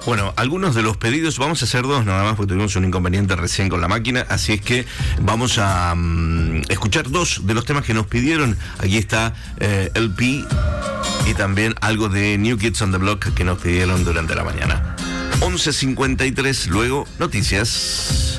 Bueno, algunos de los pedidos, vamos a hacer dos nada más porque tuvimos un inconveniente recién con la máquina, así es que vamos a escuchar dos de los temas que nos pidieron. Aquí está LP y también algo de New Kids on the Block que nos pidieron durante la mañana. 11:53, luego noticias.